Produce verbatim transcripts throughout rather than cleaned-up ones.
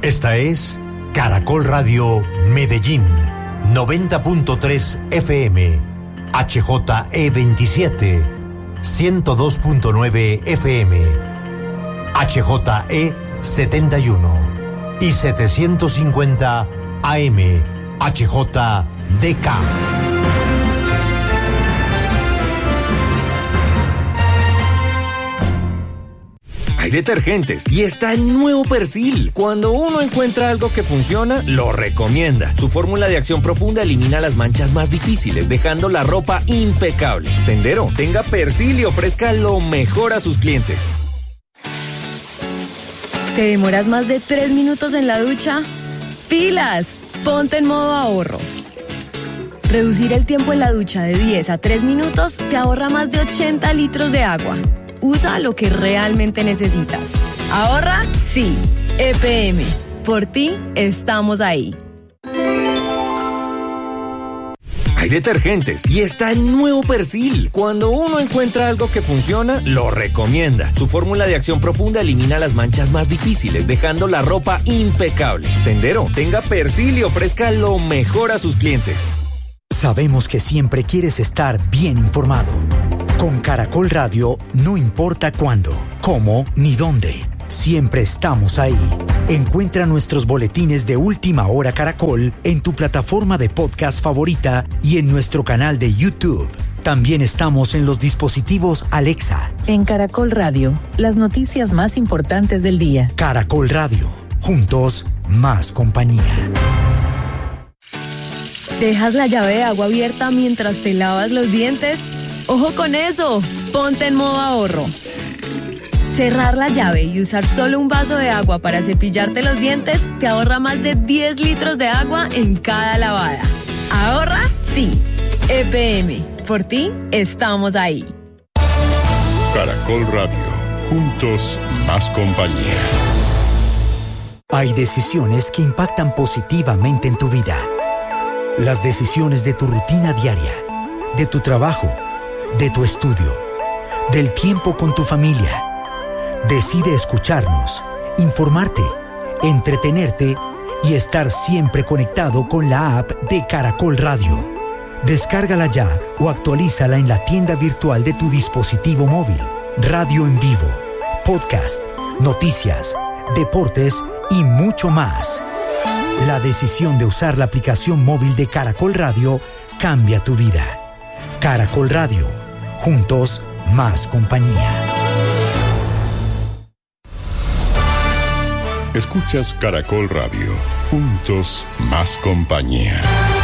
Esta es Caracol Radio Medellín, noventa punto tres F M, H J E veintisiete, ciento dos punto nueve F M, H J E setenta y uno y setecientos cincuenta A M, H J D K. Hay detergentes y está el nuevo Persil. Cuando uno encuentra algo que funciona, lo recomienda. Su fórmula de acción profunda elimina las manchas más difíciles, dejando la ropa impecable. Tendero, tenga Persil y ofrezca lo mejor a sus clientes. ¿Te demoras más de tres minutos en la ducha? ¡Pilas! Ponte en modo ahorro. Reducir el tiempo en la ducha de diez a tres minutos te ahorra más de ochenta litros de agua. Usa lo que realmente necesitas. ¿Ahorra? Sí. E P M. Por ti, estamos ahí. Hay detergentes y está el nuevo Persil. Cuando uno encuentra algo que funciona, lo recomienda. Su fórmula de acción profunda elimina las manchas más difíciles, dejando la ropa impecable. Tendero, tenga Persil y ofrezca lo mejor a sus clientes. Sabemos que siempre quieres estar bien informado. Con Caracol Radio, no importa cuándo, cómo ni dónde, siempre estamos ahí. Encuentra nuestros boletines de Última Hora Caracol en tu plataforma de podcast favorita y en nuestro canal de YouTube. También estamos en los dispositivos Alexa. En Caracol Radio, las noticias más importantes del día. Caracol Radio, juntos, más compañía. ¿Dejas la llave de agua abierta mientras te lavas los dientes? ¡Ojo con eso! Ponte en modo ahorro. Cerrar la llave y usar solo un vaso de agua para cepillarte los dientes te ahorra más de diez litros de agua en cada lavada. ¿Ahorra? Sí. E P M. Por ti, estamos ahí. Caracol Radio. Juntos, más compañía. Hay decisiones que impactan positivamente en tu vida. Las decisiones de tu rutina diaria, de tu trabajo, de tu estudio, del tiempo con tu familia. Decide escucharnos, informarte, entretenerte y estar siempre conectado con la app de Caracol Radio. Descárgala ya o actualízala en la tienda virtual de tu dispositivo móvil. Radio en vivo, podcast, noticias, deportes y mucho más. La decisión de usar la aplicación móvil de Caracol Radio cambia tu vida. Caracol Radio. Juntos, más compañía. Escuchas Caracol Radio. Juntos, más compañía.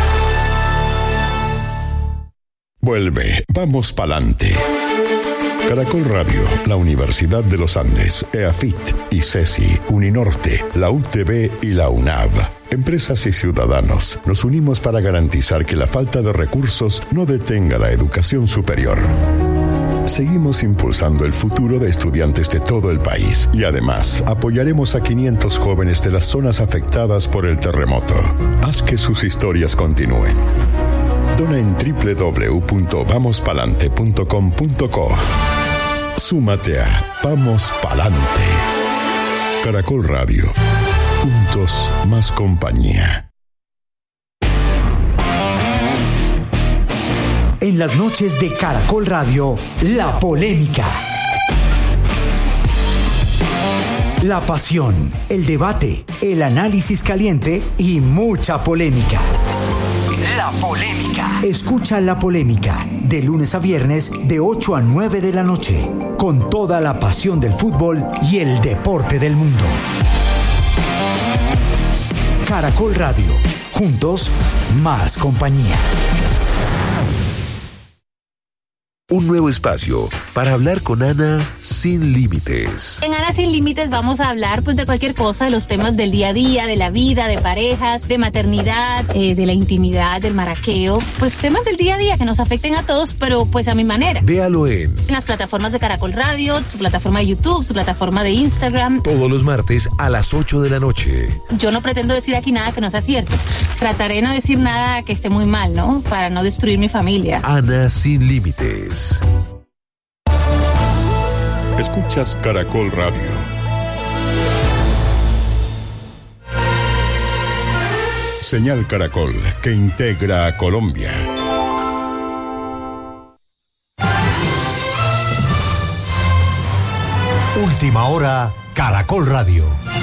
Vuelve, vamos pa'lante. Caracol Radio, la Universidad de los Andes, EAFIT, ICESI, Uninorte, la U T B y la UNAV. Empresas y ciudadanos, nos unimos para garantizar que la falta de recursos no detenga la educación superior. Seguimos impulsando el futuro de estudiantes de todo el país y además apoyaremos a quinientos jóvenes de las zonas afectadas por el terremoto. Haz que sus historias continúen. Dona en doble u doble u doble u punto vamos palante punto com punto co. Súmate a Vamos Palante. Caracol Radio. Juntos, más compañía. En las noches de Caracol Radio, la polémica. La pasión, el debate, el análisis caliente y mucha polémica. La polémica. Escucha La Polémica de lunes a viernes de ocho a nueve de la noche con toda la pasión del fútbol y el deporte del mundo. Caracol Radio. Juntos, más compañía. Un nuevo espacio para hablar con Ana sin límites. En Ana sin límites vamos a hablar pues de cualquier cosa, de los temas del día a día, de la vida, de parejas, de maternidad, eh, de la intimidad, del maraqueo, pues temas del día a día que nos afecten a todos, pero pues a mi manera. Véalo en, en las plataformas de Caracol Radio, su plataforma de YouTube, su plataforma de Instagram. Todos los martes a las ocho de la noche. Yo no pretendo decir aquí nada que no sea cierto. Trataré de no decir nada que esté muy mal, ¿no? Para no destruir mi familia. Ana sin límites. Escuchas Caracol Radio. Señal Caracol, que integra a Colombia. Última hora, Caracol Radio.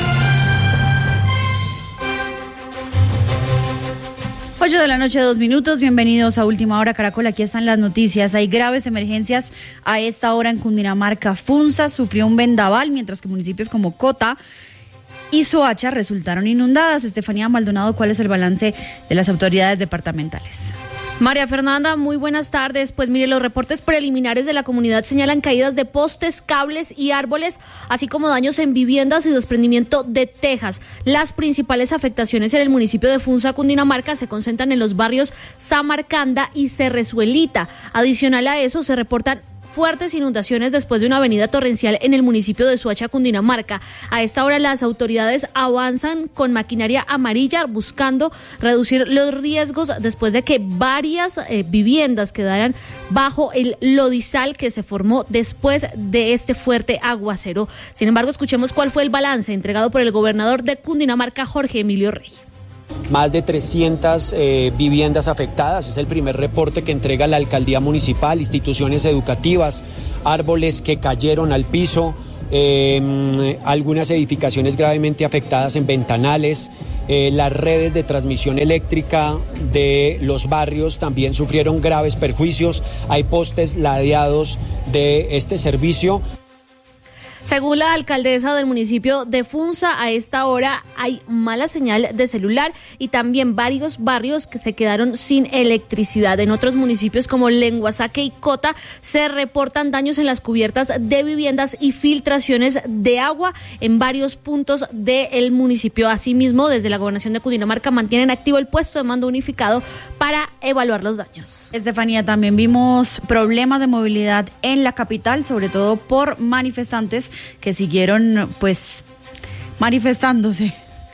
ocho de la noche, dos minutos. Bienvenidos a Última Hora Caracol. Aquí están las noticias. Hay graves emergencias a esta hora en Cundinamarca. Funza sufrió un vendaval, mientras que municipios como Cota y Soacha resultaron inundadas. Estefanía Maldonado, ¿cuál es el balance de las autoridades departamentales? María Fernanda, muy buenas tardes. Pues mire, los reportes preliminares de la comunidad señalan caídas de postes, cables y árboles, así como daños en viviendas y desprendimiento de tejas. Las principales afectaciones en el municipio de Funza, Cundinamarca, se concentran en los barrios Samarcanda y Cerrezuelita. Adicional a eso, se reportan fuertes inundaciones después de una avenida torrencial en el municipio de Soacha, Cundinamarca. A esta hora las autoridades avanzan con maquinaria amarilla buscando reducir los riesgos después de que varias eh, viviendas quedaran bajo el lodizal que se formó después de este fuerte aguacero. Sin embargo, escuchemos cuál fue el balance entregado por el gobernador de Cundinamarca, Jorge Emilio Rey. Más de trescientas eh, viviendas afectadas, es el primer reporte que entrega la alcaldía municipal, instituciones educativas, árboles que cayeron al piso, eh, algunas edificaciones gravemente afectadas en ventanales, eh, las redes de transmisión eléctrica de los barrios también sufrieron graves perjuicios, hay postes ladeados de este servicio. Según la alcaldesa del municipio de Funza, a esta hora hay mala señal de celular y también varios barrios que se quedaron sin electricidad. En otros municipios como Lenguasaque y Cota se reportan daños en las cubiertas de viviendas y filtraciones de agua en varios puntos del municipio. Asimismo, desde la Gobernación de Cundinamarca mantienen activo el puesto de mando unificado para evaluar los daños. Estefanía, también vimos problemas de movilidad en la capital, sobre todo por manifestantes que siguieron pues manifestándose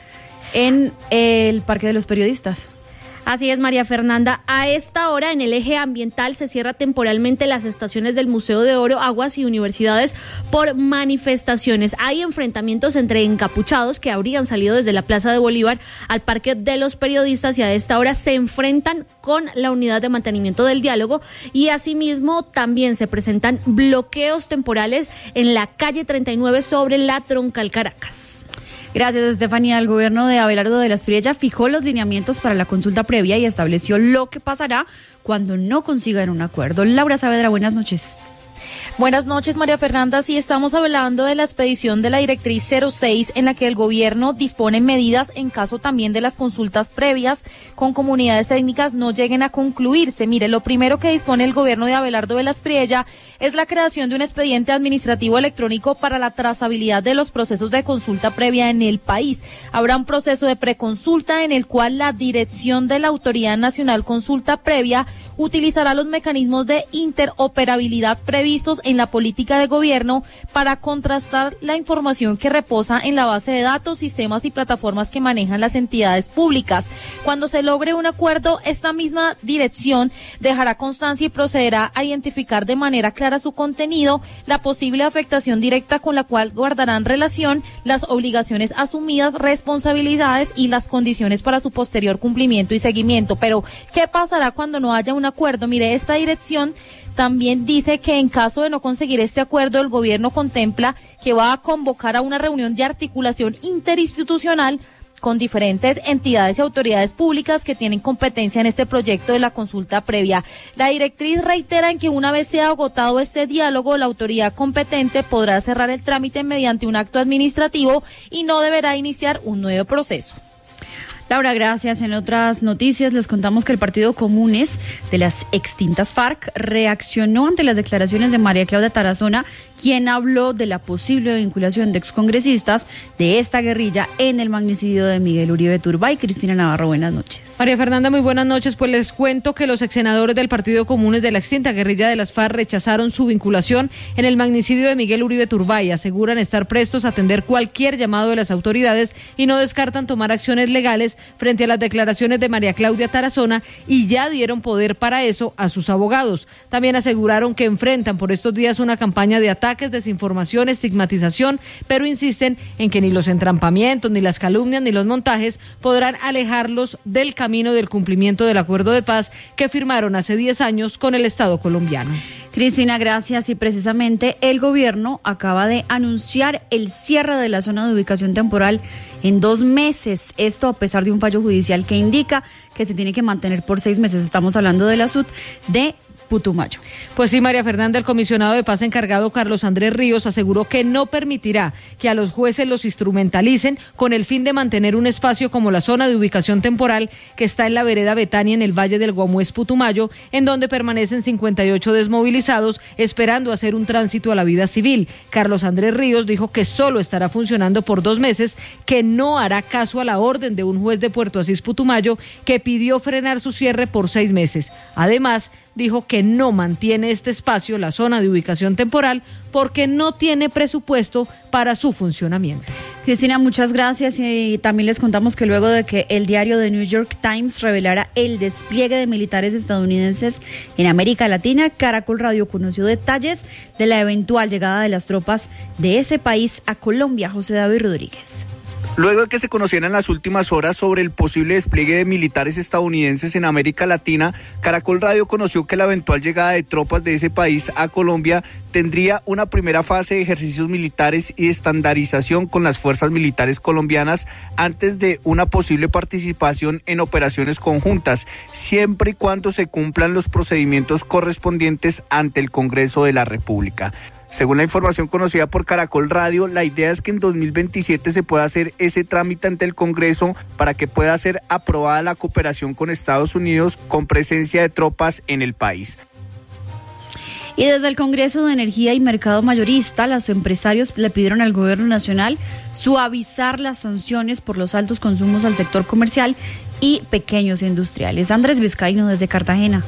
en el Parque de los Periodistas. Así es, María Fernanda. A esta hora, en el eje ambiental, se cierra temporalmente las estaciones del Museo de Oro, Aguas y Universidades por manifestaciones. Hay enfrentamientos entre encapuchados que habrían salido desde la Plaza de Bolívar al Parque de los Periodistas y a esta hora se enfrentan con la Unidad de Mantenimiento del Diálogo y asimismo también se presentan bloqueos temporales en la calle treinta y nueve sobre la Troncal Caracas. Gracias, Estefanía. El gobierno de Abelardo de la Espriella fijó los lineamientos para la consulta previa y estableció lo que pasará cuando no consigan un acuerdo. Laura Saavedra, buenas noches. Buenas noches, María Fernanda. Sí, estamos hablando de la expedición de la directriz cero seis en la que el gobierno dispone medidas en caso también de las consultas previas con comunidades técnicas no lleguen a concluirse. Mire, lo primero que dispone el gobierno de Abelardo de la Espriella es la creación de un expediente administrativo electrónico para la trazabilidad de los procesos de consulta previa en el país. Habrá un proceso de preconsulta en el cual la dirección de la Autoridad Nacional Consulta Previa utilizará los mecanismos de interoperabilidad previstos en la política de gobierno para contrastar la información que reposa en la base de datos, sistemas y plataformas que manejan las entidades públicas. Cuando se logre un acuerdo, esta misma dirección dejará constancia y procederá a identificar de manera clara su contenido, la posible afectación directa con la cual guardarán relación, las obligaciones asumidas, responsabilidades y las condiciones para su posterior cumplimiento y seguimiento. Pero, ¿qué pasará cuando no haya un acuerdo? Mire, esta dirección también dice que en caso de no conseguir este acuerdo, el gobierno contempla que va a convocar a una reunión de articulación interinstitucional con diferentes entidades y autoridades públicas que tienen competencia en este proyecto de la consulta previa. La directriz reitera en que una vez sea agotado este diálogo, la autoridad competente podrá cerrar el trámite mediante un acto administrativo y no deberá iniciar un nuevo proceso. Laura, gracias. En otras noticias les contamos que el Partido Comunes de las extintas FARC reaccionó ante las declaraciones de María Claudia Tarazona, quien habló de la posible vinculación de excongresistas de esta guerrilla en el magnicidio de Miguel Uribe Turbay. Cristina Navarro, buenas noches. María Fernanda, muy buenas noches. Pues les cuento que los exsenadores del Partido Comunes de la extinta guerrilla de las FARC rechazaron su vinculación en el magnicidio de Miguel Uribe Turbay. Aseguran estar prestos a atender cualquier llamado de las autoridades y no descartan tomar acciones legales jueces frente a las declaraciones de María Claudia Tarazona y ya dieron poder para eso a sus abogados. También aseguraron que enfrentan por estos días una campaña de ataques, desinformación, estigmatización, pero insisten en que ni los entrampamientos, ni las calumnias, ni los montajes podrán alejarlos del camino del cumplimiento del acuerdo de paz que firmaron hace diez años con el Estado colombiano. Cristina, gracias. Y precisamente el gobierno acaba de anunciar el cierre de la zona de ubicación temporal en dos meses. Esto a pesar de un fallo judicial que indica que se tiene que mantener por seis meses. Estamos hablando de la S U T de Putumayo. Pues sí, María Fernanda, el comisionado de paz encargado Carlos Andrés Ríos aseguró que no permitirá que a los jueces los instrumentalicen con el fin de mantener un espacio como la zona de ubicación temporal que está en la vereda Betania en el Valle del Guamués Putumayo, en donde permanecen cincuenta y ocho desmovilizados esperando hacer un tránsito a la vida civil. Carlos Andrés Ríos dijo que solo estará funcionando por dos meses, que no hará caso a la orden de un juez de Puerto Asís Putumayo que pidió frenar su cierre por seis meses. Además, dijo que no mantiene este espacio, la zona de ubicación temporal, porque no tiene presupuesto para su funcionamiento. Cristina, muchas gracias. Y también les contamos que luego de que el diario The New York Times revelara el despliegue de militares estadounidenses en América Latina, Caracol Radio conoció detalles de la eventual llegada de las tropas de ese país a Colombia. José David Rodríguez. Luego de que se conocieran las últimas horas sobre el posible despliegue de militares estadounidenses en América Latina, Caracol Radio conoció que la eventual llegada de tropas de ese país a Colombia tendría una primera fase de ejercicios militares y de estandarización con las fuerzas militares colombianas antes de una posible participación en operaciones conjuntas, siempre y cuando se cumplan los procedimientos correspondientes ante el Congreso de la República. Según la información conocida por Caracol Radio, la idea es que en dos mil veintisiete se pueda hacer ese trámite ante el Congreso para que pueda ser aprobada la cooperación con Estados Unidos con presencia de tropas en el país. Y desde el Congreso de Energía y Mercado Mayorista, los empresarios le pidieron al gobierno nacional suavizar las sanciones por los altos consumos al sector comercial y pequeños industriales. Andrés Vizcaíno desde Cartagena.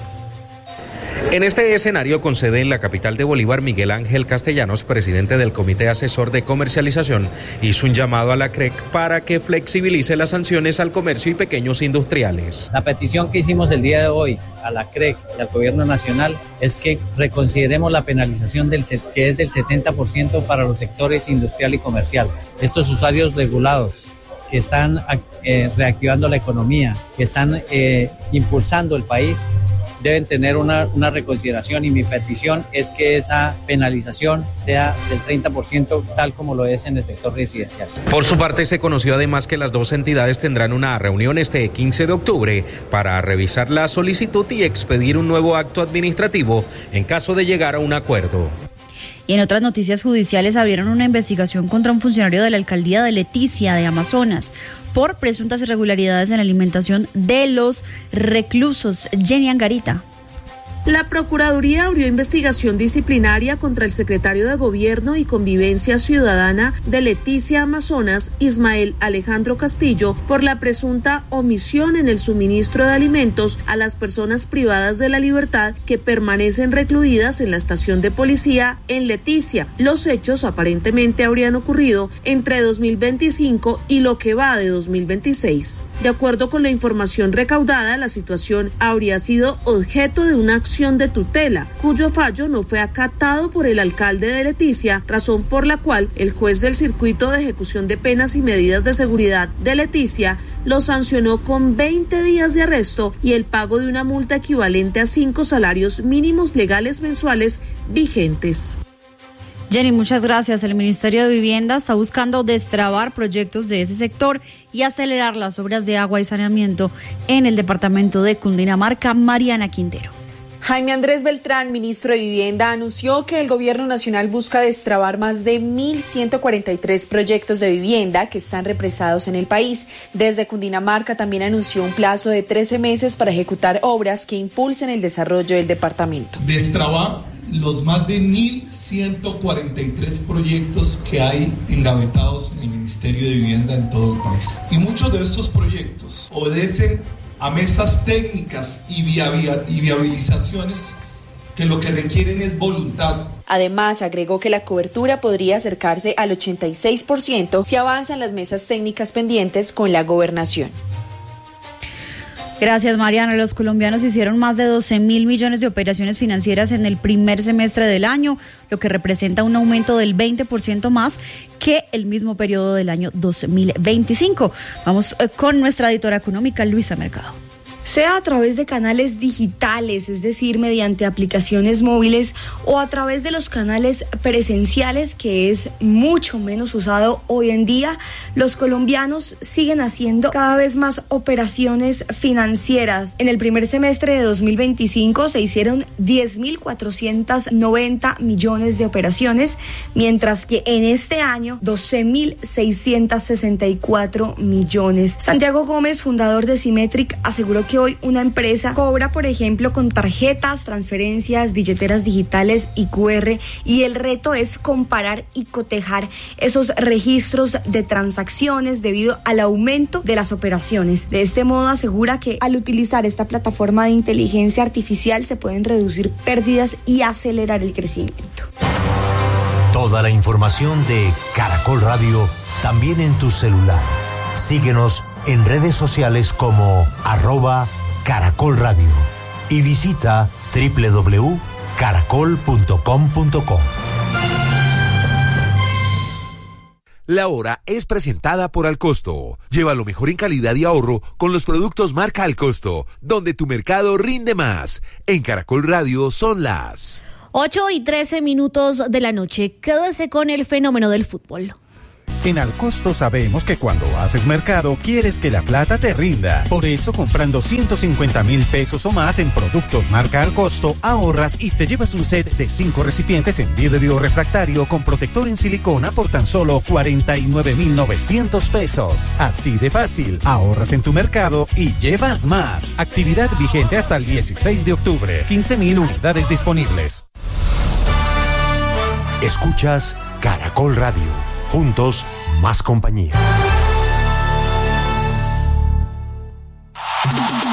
En este escenario, con sede en la capital de Bolívar, Miguel Ángel Castellanos, presidente del Comité Asesor de Comercialización, hizo un llamado a la C R E C para que flexibilice las sanciones al comercio y pequeños industriales. La petición que hicimos el día de hoy a la C R E C y al Gobierno Nacional es que reconsideremos la penalización del, que es del setenta por ciento para los sectores industrial y comercial. Estos usuarios regulados que están eh, reactivando la economía, que están eh, impulsando el país, deben tener una, una reconsideración, y mi petición es que esa penalización sea del treinta por ciento tal como lo es en el sector residencial. Por su parte, se conoció además que las dos entidades tendrán una reunión este quince de octubre para revisar la solicitud y expedir un nuevo acto administrativo en caso de llegar a un acuerdo. Y en otras noticias judiciales, abrieron una investigación contra un funcionario de la alcaldía de Leticia, de Amazonas, por presuntas irregularidades en la alimentación de los reclusos. Jenny Angarita. La Procuraduría abrió investigación disciplinaria contra el secretario de Gobierno y Convivencia Ciudadana de Leticia, Amazonas, Ismael Alejandro Castillo, por la presunta omisión en el suministro de alimentos a las personas privadas de la libertad que permanecen recluidas en la estación de policía en Leticia. Los hechos aparentemente habrían ocurrido entre dos mil veinticinco y lo que va de dos mil veintiséis. De acuerdo con la información recaudada, la situación habría sido objeto de una acción de tutela, cuyo fallo no fue acatado por el alcalde de Leticia, razón por la cual el juez del Circuito de Ejecución de Penas y Medidas de Seguridad de Leticia lo sancionó con veinte días de arresto y el pago de una multa equivalente a cinco salarios mínimos legales mensuales vigentes. Jenny, muchas gracias. El Ministerio de Vivienda está buscando destrabar proyectos de ese sector y acelerar las obras de agua y saneamiento en el departamento de Cundinamarca. Mariana Quintero. Jaime Andrés Beltrán, ministro de Vivienda, anunció que el Gobierno Nacional busca destrabar más de mil ciento cuarenta y tres proyectos de vivienda que están represados en el país. Desde Cundinamarca también anunció un plazo de trece meses para ejecutar obras que impulsen el desarrollo del departamento. Destrabar los más de mil ciento cuarenta y tres proyectos que hay engavetados en el Ministerio de Vivienda en todo el país. Y muchos de estos proyectos obedecen a mesas técnicas y, via- y viabilizaciones que lo que requieren es voluntad. Además, agregó que la cobertura podría acercarse al ochenta y seis por ciento si avanzan las mesas técnicas pendientes con la gobernación. Gracias, Mariana. Los colombianos hicieron más de doce mil millones de operaciones financieras en el primer semestre del año, lo que representa un aumento del veinte por ciento más que el mismo periodo del año dos mil veinticinco. Vamos con nuestra editora económica, Luisa Mercado. Sea a través de canales digitales, es decir, mediante aplicaciones móviles, o a través de los canales presenciales, que es mucho menos usado hoy en día, los colombianos siguen haciendo cada vez más operaciones financieras. En el primer semestre de dos mil veinticinco se hicieron diez mil cuatrocientos noventa millones de operaciones, mientras que en este año doce mil seiscientos sesenta y cuatro millones. Santiago Gómez, fundador de Symmetric, aseguró que hoy una empresa cobra, por ejemplo, con tarjetas, transferencias, billeteras digitales y cu erre, y el reto es comparar y cotejar esos registros de transacciones debido al aumento de las operaciones. De este modo, asegura que al utilizar esta plataforma de inteligencia artificial se pueden reducir pérdidas y acelerar el crecimiento. Toda la información de Caracol Radio también en tu celular. Síguenos en redes sociales como arroba Caracol Radio y visita doble u doble u doble u punto caracol punto com punto co. La hora es presentada por Alcosto. Lleva lo mejor en calidad y ahorro con los productos marca Alcosto, donde tu mercado rinde más. En Caracol Radio son las ocho y trece minutos de la noche. Quédese con el fenómeno del fútbol. En Alcosto sabemos que cuando haces mercado quieres que la plata te rinda. Por eso, comprando ciento cincuenta mil pesos o más en productos marca Alcosto, ahorras y te llevas un set de cinco recipientes en vidrio refractario con protector en silicona por tan solo cuarenta y nueve mil novecientos pesos. Así de fácil, ahorras en tu mercado y llevas más. Actividad vigente hasta el dieciséis de octubre. quince mil unidades disponibles. Escuchas Caracol Radio. Juntos, más compañía.